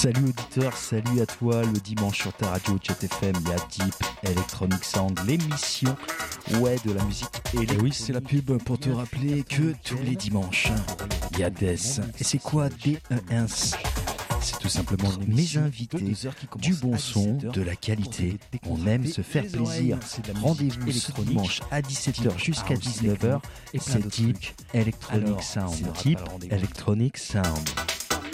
Salut auditeur, salut à toi. Le dimanche sur ta radio Chat FM, il y a Deep Electronic Sound, l'émission de la musique électronique. Et oui, c'est la pub pour te rappeler que tous les dimanches, il y a Death. Et c'est quoi DES? C'est tout simplement mes invités, du bon son, de la qualité. On aime se faire plaisir. Rendez-vous ce dimanche à 17h jusqu'à 19h. Et c'est Deep Electronic Sound. Deep Electronic Sound.